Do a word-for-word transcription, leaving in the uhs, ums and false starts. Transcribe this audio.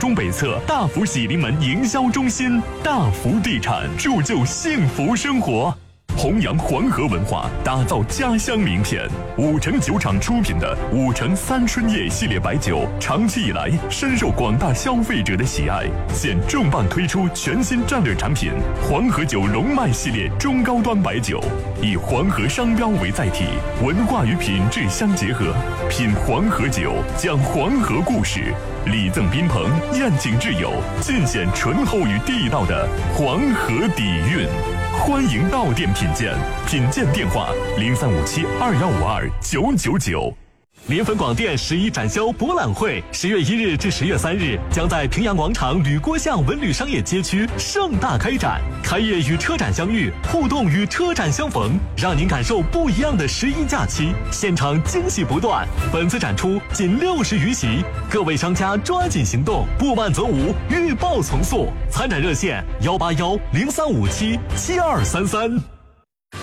中北侧大福喜临门营销中心，大福地产铸就幸福生活。弘扬黄河文化，打造家乡名片。五城酒厂出品的五城三春叶系列白酒，长期以来深受广大消费者的喜爱。现重磅推出全新战略产品黄河酒龙脉系列中高端白酒，以黄河商标为载体，文化与品质相结合，品黄河酒，讲黄河故事，礼赠宾朋，宴请挚友，尽显醇厚与地道的黄河底蕴。欢迎到店品鉴，品鉴电话零三五七二幺五二九九九。联汾广电十一展销博览会十月一日至十月三日将在平阳广场吕郭巷文旅商业街区盛大开展，开业与车展相遇，互动与车展相逢，让您感受不一样的十一假期，现场惊喜不断。本次展出仅六十余席，各位商家抓紧行动，不满则无，预报从速。参展热线幺八幺零三五七七二三三。